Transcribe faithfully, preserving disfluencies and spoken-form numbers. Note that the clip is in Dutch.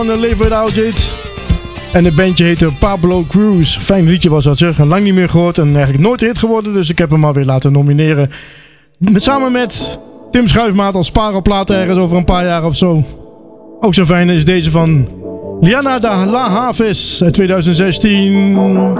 Live Without It. En het bandje heette Pablo Cruz. Fijn liedje was dat, zeg. Lang niet meer gehoord en eigenlijk nooit hit geworden. Dus ik heb hem maar weer laten nomineren. Met, samen met Tim Schuifmaat als parelplaat ergens over een paar jaar of zo. Ook zo fijn is deze van Liana de la Havis uit twintig zestien.